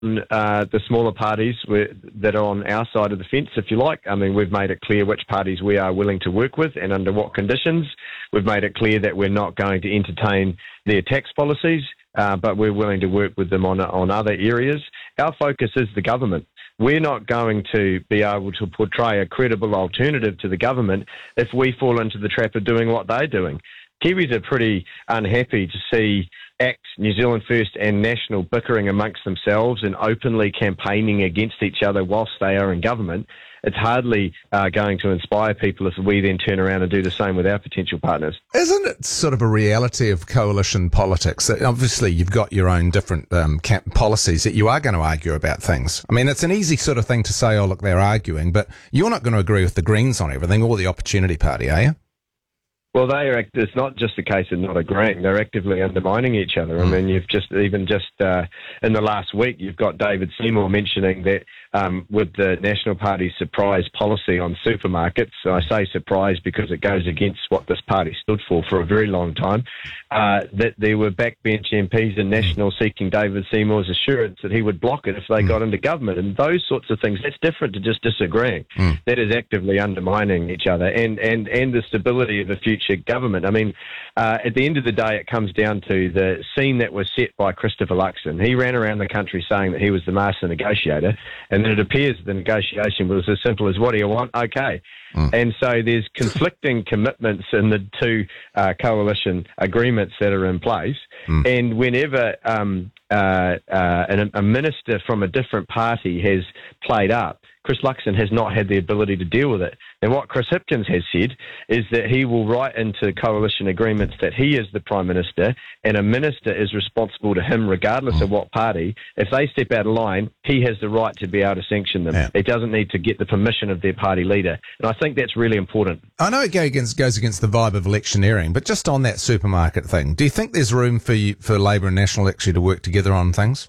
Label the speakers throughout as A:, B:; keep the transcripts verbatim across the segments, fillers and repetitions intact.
A: uh, the smaller parties that are on our side of the fence, if you like. I mean, we've made it clear which parties we are willing to work with and under what conditions. We've made it clear that we're not going to entertain their tax policies, uh, but we're willing to work with them on on other areas. Our focus is the government. We're not going to be able to portray a credible alternative to the government if we fall into the trap of doing what they're doing. Kiwis are pretty unhappy to see ACT, New Zealand First and National bickering amongst themselves and openly campaigning against each other whilst they are in government. It's hardly uh, going to inspire people if we then turn around and do the same with our potential partners.
B: Isn't it sort of a reality of coalition politics that obviously you've got your own different um, camp policies that you are going to argue about things? I mean, it's an easy sort of thing to say, oh, look, they're arguing, but you're not going to agree with the Greens on everything or the Opportunity Party, are you?
A: Well, they are. It's not just a case of not agreeing; they're actively undermining each other. Mm. I mean, you've just even just uh, in the last week, you've got David Seymour mentioning that um, with the National Party's surprise policy on supermarkets. So I say surprise because it goes against what this party stood for for a very long time. Uh, that there were backbench M Ps and National seeking David Seymour's assurance that he would block it if they mm. got into government, and those sorts of things. That's different to just disagreeing. Mm. That is actively undermining each other and and and the stability of the future government. I mean, uh, at the end of the day, it comes down to the scene that was set by Christopher Luxon. He ran around the country saying that he was the master negotiator, and then it appears the negotiation was as simple as, what do you want? Okay. Mm. And so there's conflicting commitments in the two uh, coalition agreements that are in place. Mm. And whenever um, uh, uh, an, a minister from a different party has played up, Chris Luxon has not had the ability to deal with it. And what Chris Hipkins has said is that he will write into coalition agreements that he is the Prime Minister and a minister is responsible to him regardless mm. of what party. If they step out of line, he has the right to be able to sanction them. Yeah. He doesn't need to get the permission of their party leader. And I think that's really important.
B: I know it goes against, goes against the vibe of electioneering, but just on that supermarket thing, do you think there's room for you, for Labor and National actually to work together on things?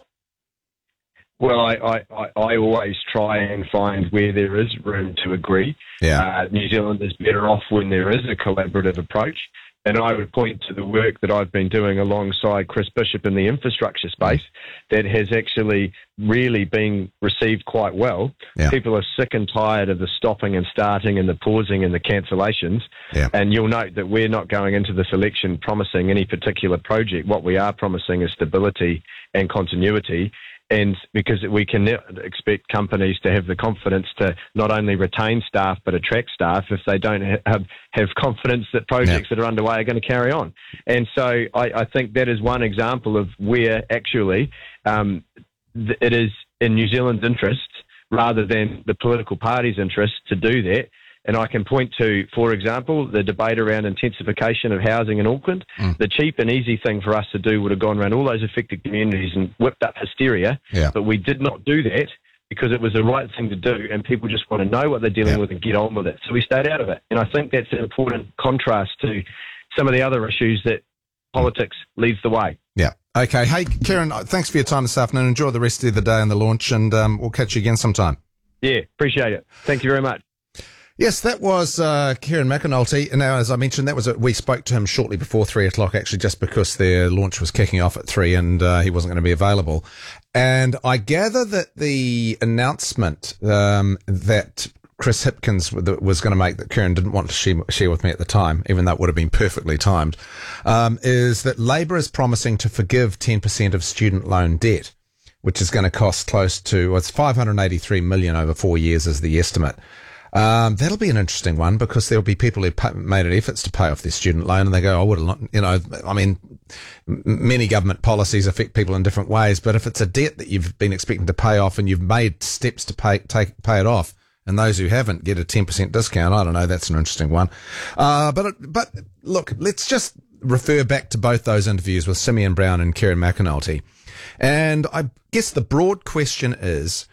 A: Well, I, I, I always try and find where there is room to agree.
B: Yeah.
A: Uh, New Zealand is better off when there is a collaborative approach. And I would point to the work that I've been doing alongside Chris Bishop in the infrastructure space that has actually really been received quite well.
B: Yeah.
A: People are sick and tired of the stopping and starting and the pausing and the cancellations.
B: Yeah.
A: And you'll note that we're not going into this election promising any particular project. What we are promising is stability and continuity. And because we can expect companies to have the confidence to not only retain staff but attract staff if they don't have, have confidence that projects yeah. that are underway are going to carry on. And so I, I think that is one example of where actually um, th- it is in New Zealand's interest rather than the political party's interest to do that. And I can point to, for example, the debate around intensification of housing in Auckland. Mm. The cheap and easy thing for us to do would have gone around all those affected communities and whipped up hysteria.
B: Yeah.
A: But we did not do that because it was the right thing to do and people just want to know what they're dealing yeah. with and get on with it. So we stayed out of it. And I think that's an important contrast to some of the other issues that politics leads the way.
B: Yeah. Okay. Hey, Kieran, thanks for your time this afternoon. Enjoy the rest of the day and the launch, and um, we'll catch you again sometime.
A: Yeah, appreciate it. Thank you very much.
B: Yes, that was uh, Kieran McAnulty. Now, as I mentioned, that was a, we spoke to him shortly before three o'clock, actually, just because their launch was kicking off at three, and uh, he wasn't going to be available. And I gather that the announcement um, that Chris Hipkins was going to make, that Kieran didn't want to share, share with me at the time, even though it would have been perfectly timed, um, is that Labor is promising to forgive ten percent of student loan debt, which is going to cost close to, well, it's five hundred eighty-three million dollars over four years is the estimate. Um, that'll be an interesting one because there'll be people who pay, made an efforts to pay off their student loan and they go, I would have, you know, I mean, m- many government policies affect people in different ways, but if it's a debt that you've been expecting to pay off and you've made steps to pay, take, pay it off, and those who haven't get a ten percent discount, I don't know, that's an interesting one. Uh, but, but look, let's just refer back to both those interviews with Simeon Brown and Kieran McAnulty. And I guess the broad question is,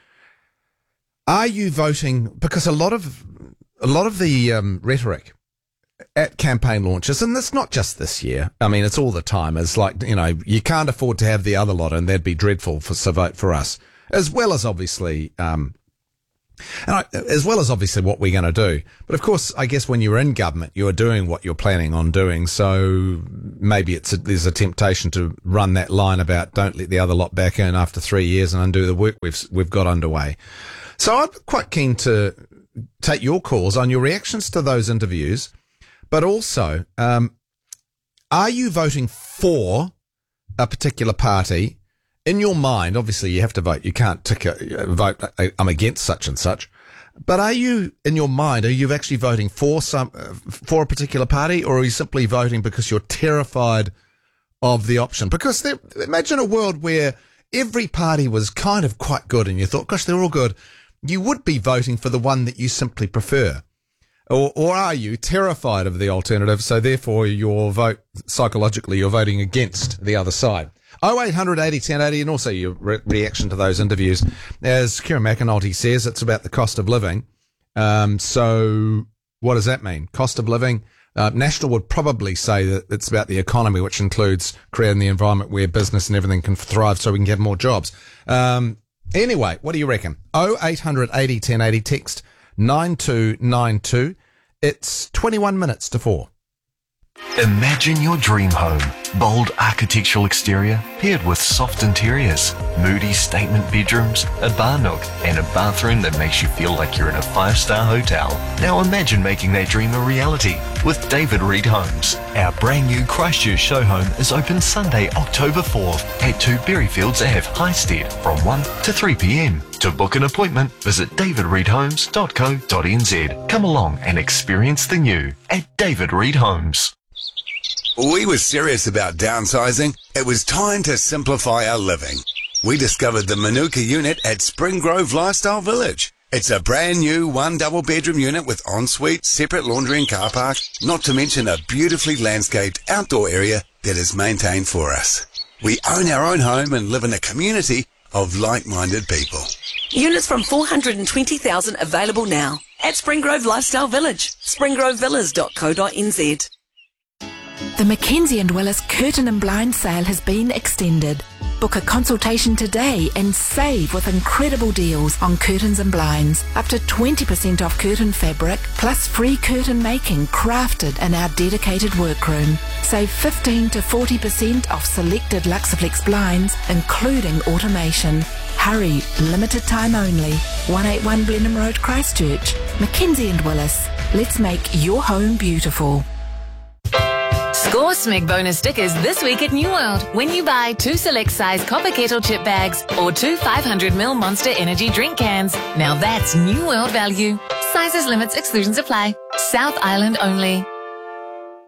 B: are you voting, because a lot of a lot of the um, rhetoric at campaign launches, and it's not just this year, I mean, it's all the time, is like, you know, you can't afford to have the other lot and that'd be dreadful for so vote for us, as well as obviously um, And I, as well as obviously what we're going to do. But of course, I guess when you're in government, you're doing what you're planning on doing. So maybe it's a, there's a temptation to run that line about don't let the other lot back in after three years and undo the work we've we've got underway. So I'm quite keen to take your calls on your reactions to those interviews, but also, um, are you voting for a particular party? In your mind, obviously you have to vote. You can't tick a, vote, I'm against such and such. But are you, in your mind, are you actually voting for some, for a particular party, or are you simply voting because you're terrified of the option? Because there, imagine a world where every party was kind of quite good and you thought, gosh, they're all good. You would be voting for the one that you simply prefer. Or, or are you terrified of the alternative, so therefore your vote, psychologically, you're voting against the other side? oh eight hundred eighty ten eighty, and also your re- reaction to those interviews. As Kieran McAnulty says, it's about the cost of living. Um, so what does that mean? Cost of living? Uh, National would probably say that it's about the economy, which includes creating the environment where business and everything can thrive so we can get more jobs. Um, anyway, what do you reckon? oh eight hundred eighty ten eighty, text nine two nine two. It's twenty-one minutes to four.
C: Imagine your dream home. Bold architectural exterior paired with soft interiors, moody statement bedrooms, a bar nook, and a bathroom that makes you feel like you're in a five-star hotel. Now imagine making that dream a reality with David Reed Homes. Our brand new Christchurch show home is open Sunday, October fourth at two Berryfields Avenue, Highstead from one to three p.m. To book an appointment, visit david reed homes dot co dot n z. Come along and experience the new at David Reed Homes.
D: We were serious about downsizing. It was time to simplify our living. We discovered the Manuka unit at Spring Grove Lifestyle Village. It's a brand new one double bedroom unit with ensuite, separate laundry and car park, not to mention a beautifully landscaped outdoor area that is maintained for us. We own our own home and live in a community of like-minded people.
E: Units from four hundred twenty thousand available now at Spring Grove Lifestyle Village, spring grove villas dot co dot n z.
F: The Mackenzie and Willis Curtain and Blind sale has been extended. Book a consultation today and save with incredible deals on curtains and blinds. Up to twenty percent off curtain fabric, plus free curtain making crafted in our dedicated workroom. Save fifteen to forty percent off selected Luxaflex blinds, including automation. Hurry, limited time only. one eighty-one Blenheim Road, Christchurch. Mackenzie and Willis. Let's make your home beautiful.
G: Score Smeg bonus stickers this week at New World when you buy two select size copper kettle chip bags or two five hundred milliliter Monster Energy drink cans. Now that's New World value. Sizes, limits, exclusions apply. South Island only.